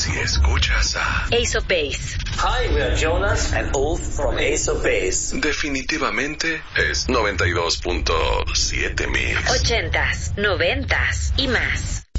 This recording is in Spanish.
Si escuchas a Ace of Base. Hi, we are Jonas and Ulf from Ace of Base. definitivamente es 92.7 mix. 80s, 90s y más.